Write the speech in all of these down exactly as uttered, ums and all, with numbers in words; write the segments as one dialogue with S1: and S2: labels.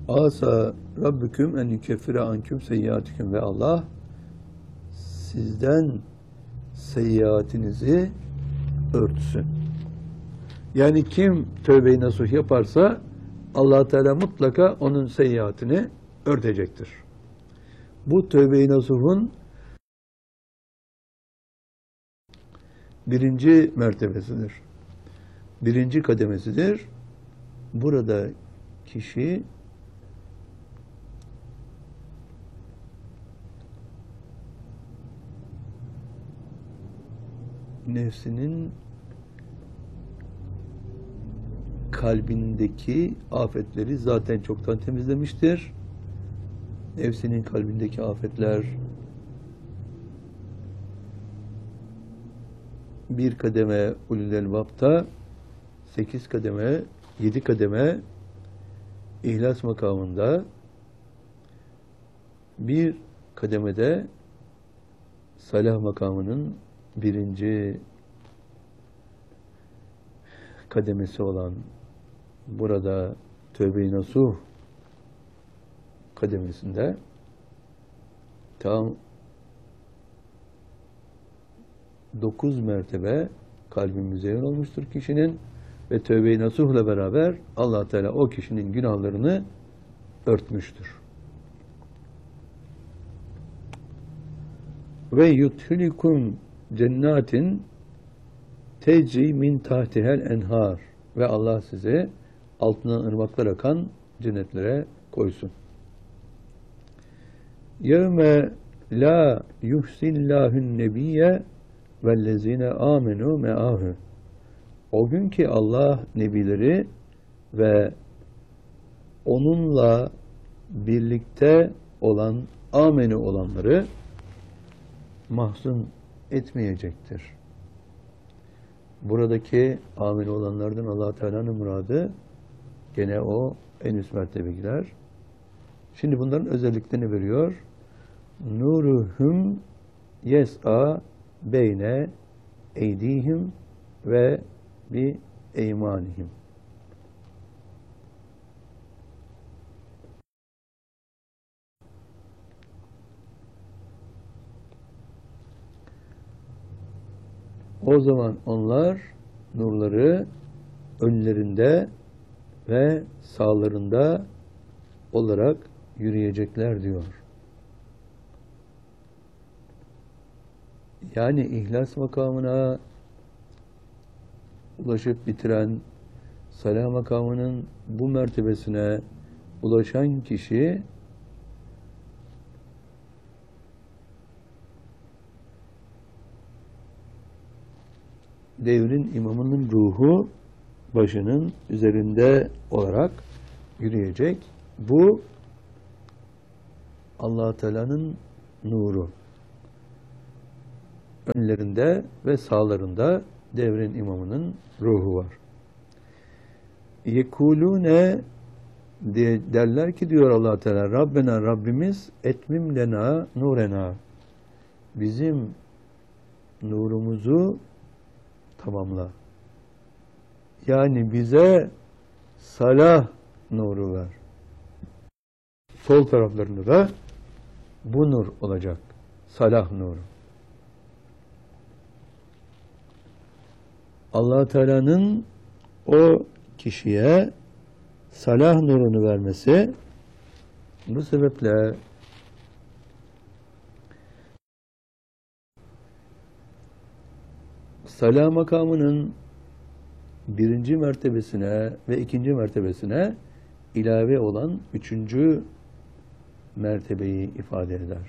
S1: Asa Rabbüküm en yükeffire anküm seyyiatüküm ve Allah sizden seyyiatinizi örtsün. Yani kim tövbe-i nasuh yaparsa Allah Teala mutlaka onun seyyiatini örtecektir. Bu tövbe-i nasuhun birinci mertebesidir. Birinci kademesidir. Burada kişi nefsinin kalbindeki afetleri zaten çoktan temizlemiştir. Nefsinin kalbindeki afetler bir kademe ulul elbapta, sekiz kademe, yedi kademe ihlas makamında, bir kademede salah makamının birinci kademesi olan burada tövbe-i nasuh kademesinde tam dokuz mertebe kalbi müzeyyen olmuştur kişinin ve tövbe-i nasuhla beraber Allah Teala o kişinin günahlarını örtmüştür. Ve yudhilikum cennatin tecri min tahtihel enhar ve Allah size altından ırmaklar akan cennetlere koysun. Yevme la yuhsillahün nebiyye vellezine amenu me'ahü. O gün ki Allah nebileri ve onunla birlikte olan amenu olanları mahzun etmeyecektir. Buradaki amenu olanlardan Allah Teala'nın muradı gene o en üst mertebeler. Şimdi bunların özelliklerini veriyor. Nuruhum yes'a beyne eydihim ve bi eymanihim. O zaman onlar nurları önlerinde ve sağlarında olarak yürüyecekler diyor. Yani ihlas makamına ulaşıp bitiren, salah makamının bu mertebesine ulaşan kişi devrin imamının ruhu başının üzerinde olarak yürüyecek. Bu Allah Teala'nın nuru. Önlerinde ve sağlarında devrin imamının ruhu var. Yekulune derler ki diyor Allah Teala Rabbena Rabbimiz etmim lena nurena. Bizim nurumuzu tamamla. Yani bize salah nuru ver. Sol taraflarında da bu nur olacak. Salah nuru. Allah Teala'nın o kişiye salah nurunu vermesi bu sebeple salah makamının birinci mertebesine ve ikinci mertebesine ilave olan üçüncü mertebeyi ifade eder.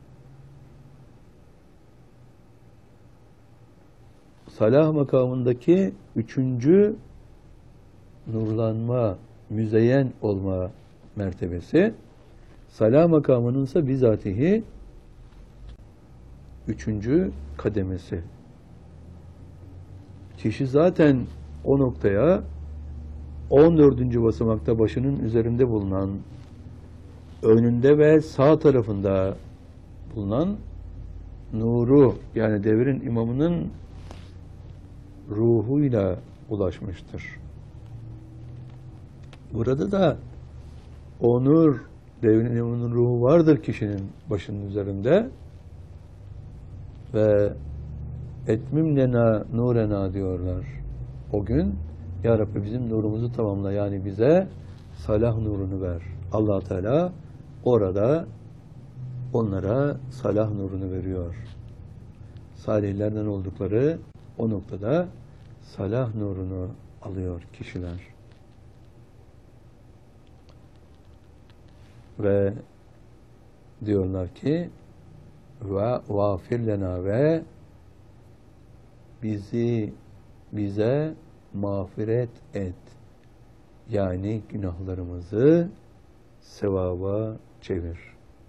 S1: Salah makamındaki üçüncü nurlanma, müzeyyen olma mertebesi, salah makamının ise bizatihi üçüncü kademesi. Kişi zaten o noktaya on dördüncü basamakta başının üzerinde bulunan, önünde ve sağ tarafında bulunan nuru, yani devrin imamının ruhuyla ulaşmıştır. Burada da O nur, devrin onun ruhu vardır kişinin başının üzerinde ve etmim lena nurena diyorlar. O gün ya Rabbi bizim nurumuzu tamamla, yani bize salah nurunu ver. Allah Teala orada onlara salah nurunu veriyor. Salihlerden oldukları o noktada salah nurunu alıyor kişiler. Ve diyorlar ki ve vafir lena, ve bizi bize mağfiret et. Yani günahlarımızı sevaba çevir.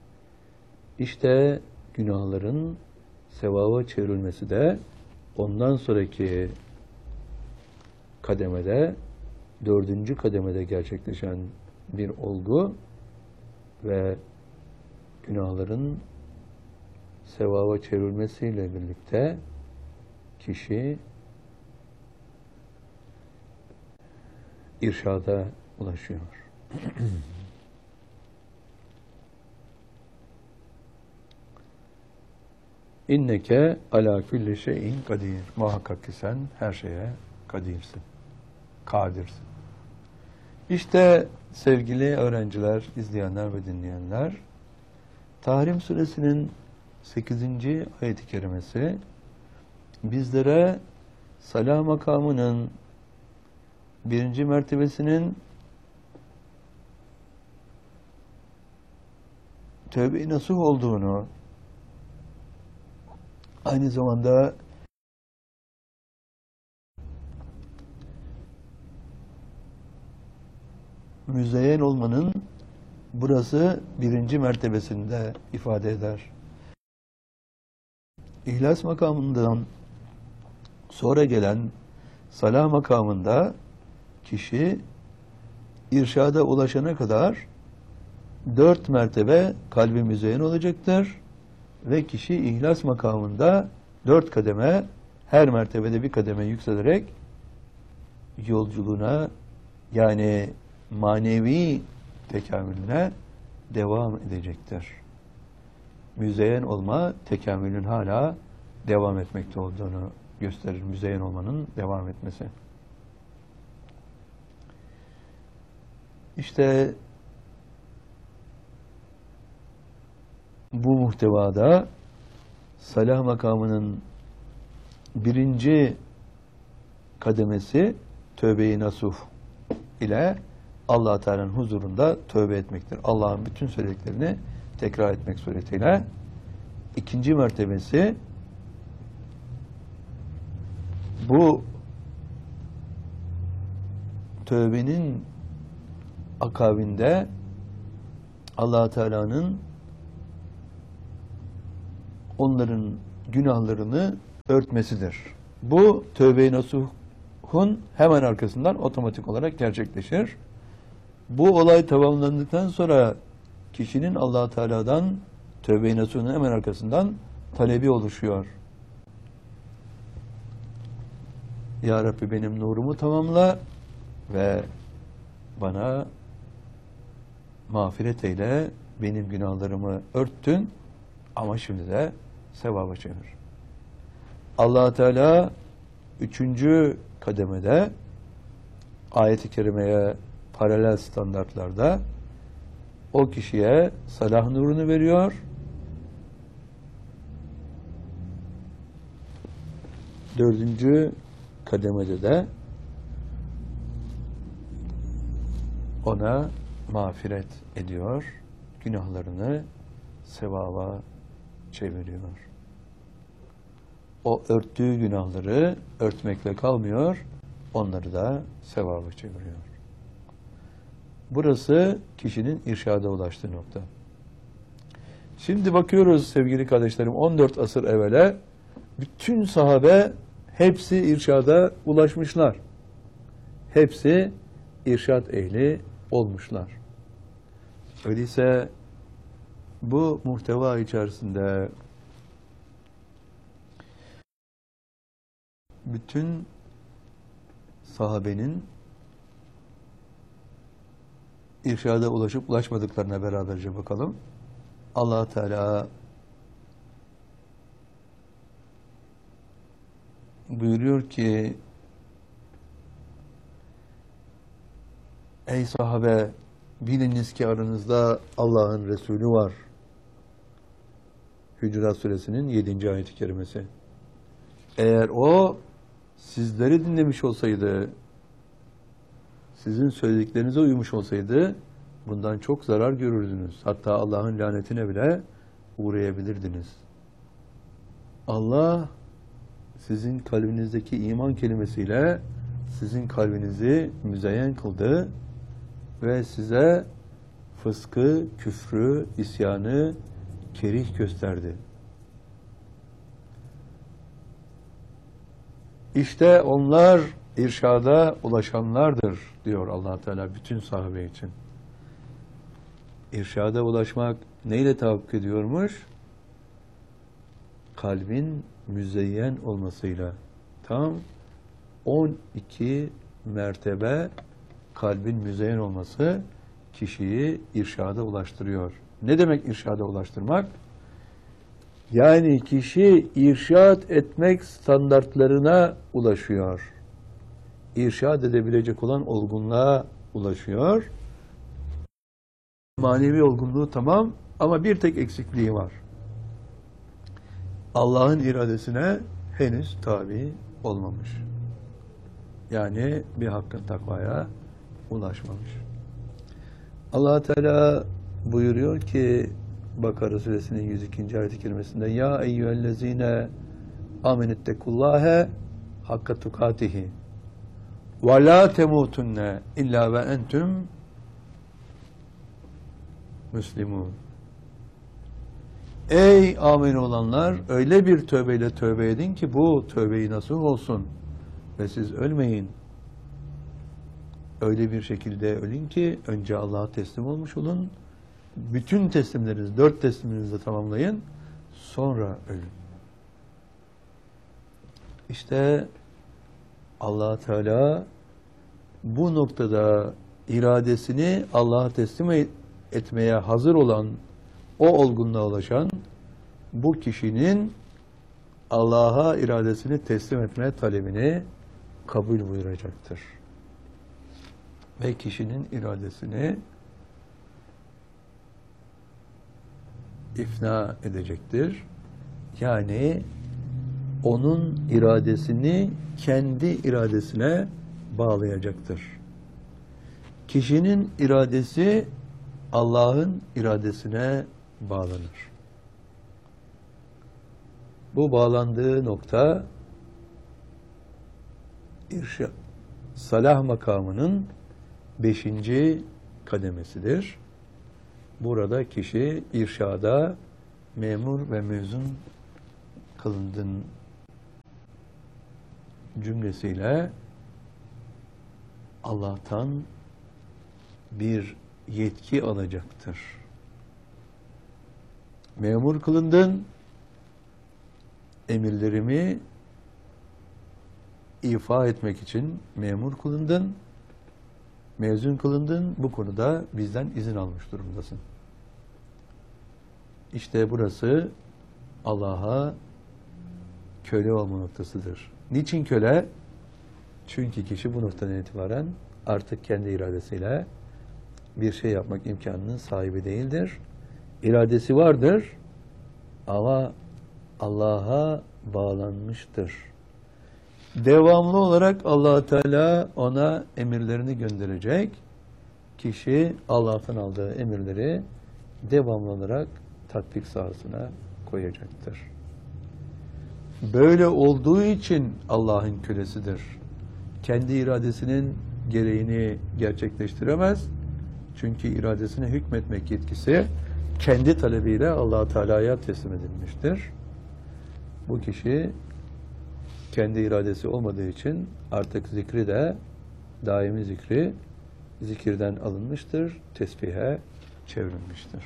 S1: İşte günahların sevaba çevrilmesi de ondan sonraki kademede, dördüncü kademede gerçekleşen bir olgu ve günahların sevaba çevrilmesiyle birlikte kişi irşada ulaşıyor. İnneke ala külli şeyin kadir. Muhakkak ki sen her şeye kadirsin. Kadirsin. İşte sevgili öğrenciler, izleyenler ve dinleyenler, Tahrim Suresinin sekizinci ayet-i kerimesi bizlere salah makamının birinci mertebesinin tövbe-i nasuh olduğunu, aynı zamanda müzeyyen olmanın burası birinci mertebesinde ifade eder. İhlas makamından sonra gelen salah makamında kişi irşada ulaşana kadar dört mertebe kalbi müzeyyen olacaktır ve kişi ihlas makamında dört kademe, her mertebede bir kademe yükselerek yolculuğuna, yani manevi tekamülüne devam edecektir. Müzeyyen olma tekamülün hala devam etmekte olduğunu gösterir. Müzeyyen olmanın devam etmesi. İşte bu muhtevada salah makamının birinci kademesi tövbe-i nasuh ile Allah Teala'nın huzurunda tövbe etmektir. Allah'ın bütün söylediklerini tekrar etmek suretiyle. İkinci mertebesi bu tövbenin akabinde Allah Teala'nın onların günahlarını örtmesidir. Bu tövbe-i nasuhun hemen arkasından otomatik olarak gerçekleşir. Bu olay tamamlandıktan sonra kişinin Allah Teala'dan tövbe-i nasuhun hemen arkasından talebi oluşuyor. Ya Rabbi benim nurumu tamamla ve bana mağfiret eyle, benim günahlarımı örttün ama şimdi de sevaba çevir. Allah Teala üçüncü kademede ayet-i kerimeye paralel standartlarda o kişiye salah nurunu veriyor. Dördüncü kademede de ona mağfiret ediyor. Günahlarını sevaba çeviriyor. O örttüğü günahları örtmekle kalmıyor, onları da sevaba çeviriyor. Burası kişinin irşada ulaştığı nokta. Şimdi bakıyoruz sevgili kardeşlerim, on dört asır evvele bütün sahabe hepsi irşada ulaşmışlar. Hepsi irşad ehli olmuşlar. Öyleyse bu muhteva içerisinde bütün sahabenin irşada ulaşıp ulaşmadıklarına beraberce bakalım. Allah Teala buyuruyor ki ey sahabe, biliniz ki aranızda Allah'ın Resulü var. Hücurat Suresinin yedinci ayet-i kerimesi. Eğer o sizleri dinlemiş olsaydı, sizin söylediklerinize uymuş olsaydı bundan çok zarar görürdünüz. Hatta Allah'ın lanetine bile uğrayabilirdiniz. Allah sizin kalbinizdeki iman kelimesiyle sizin kalbinizi müzeyyen kıldı ve size fıskı, küfrü, isyanı kerih gösterdi. İşte onlar irşada ulaşanlardır diyor Allah Teala bütün sahabe için. İrşada ulaşmak neyle tahakkuk ediyormuş? Kalbin müzeyyen olmasıyla. Tam on iki mertebe kalbin müzeyyen olması kişiyi irşada ulaştırıyor. Ne demek irşada ulaştırmak? Yani kişi irşad etmek standartlarına ulaşıyor. İrşad edebilecek olan olgunluğa ulaşıyor. Manevi olgunluğu tamam ama bir tek eksikliği var. Allah'ın iradesine henüz tabi olmamış. Yani bir hakkın takvaya ulaşmamış. Allah Teala buyuruyor ki Bakara Suresinin yüz ikinci ayet-i kerimesinde ya eyyühellezine amenüttekullâhe hakka tukatihi ve la temutunne illa ve entüm müslimun. Ey amin olanlar, öyle bir tövbeyle tövbe edin ki bu tövbeyi nasuh olsun ve siz ölmeyin. Öyle bir şekilde ölün ki önce Allah'a teslim olmuş olun. Bütün teslimlerinizi, dört tesliminizi tamamlayın. Sonra ölün. İşte Allah Teala bu noktada iradesini Allah'a teslim etmeye hazır olan, o olgunluğa ulaşan bu kişinin Allah'a iradesini teslim etme talebini kabul buyuracaktır. Ve kişinin iradesini ifna edecektir. Yani onun iradesini kendi iradesine bağlayacaktır. Kişinin iradesi Allah'ın iradesine bağlanır. Bu bağlandığı nokta irşad, salah makamının beşinci kademesidir. Burada kişi irşada memur ve mezun kılındın cümlesiyle Allah'tan bir yetki alacaktır. Memur kılındın, emirlerimi ifa etmek için memur kılındın, mezun kılındın, bu konuda bizden izin almış durumdasın. İşte burası Allah'a köle olma noktasıdır. Niçin köle? Çünkü kişi bu noktadan itibaren artık kendi iradesiyle bir şey yapmak imkanının sahibi değildir. İradesi vardır ama Allah'a bağlanmıştır. Devamlı olarak Allah Teala ona emirlerini gönderecek. Kişi Allah'tan aldığı emirleri devamlı olarak tatbik sahasına koyacaktır. Böyle olduğu için Allah'ın kölesidir. Kendi iradesinin gereğini gerçekleştiremez. Çünkü iradesine hükmetmek yetkisi kendi talebiyle Allah Teala'ya teslim edilmiştir. Bu kişi kendi iradesi olmadığı için artık zikri de daimi zikri zikirden alınmıştır, tesbihe çevrilmiştir.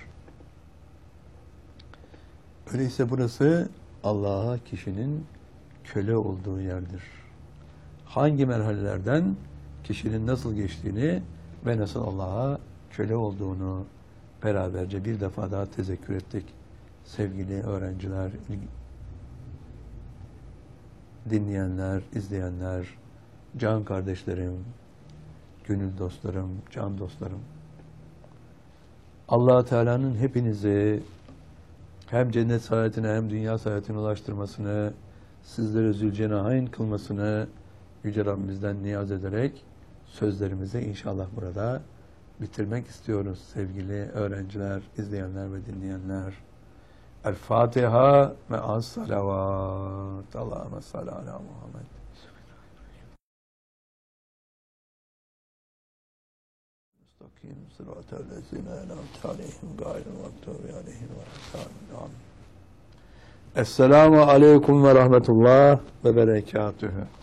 S1: Öyleyse burası Allah'a kişinin köle olduğu yerdir. Hangi merhalelerden kişinin nasıl geçtiğini ve nasıl Allah'a köle olduğunu beraberce bir defa daha tezekkür ettik. Sevgili öğrenciler, dinleyenler, izleyenler, can kardeşlerim, gönül dostlarım, can dostlarım. Allah Teala'nın hepinizi hem cennet saadetine hem dünya saadetine ulaştırmasını, sizlere zülcenahayn kılmasını Yüce Rabbimizden niyaz ederek sözlerimizi inşallah burada bitirmek istiyoruz sevgili öğrenciler, izleyenler ve dinleyenler. El Fatiha ve az salavat. Allahümme salli ala Muhammed. Müstakim sıratel lezine en'amte aleyhim gayril mağdubi aleyhim ve lâddâllîn. Esselamu aleyküm ve rahmetullah ve berekatühü.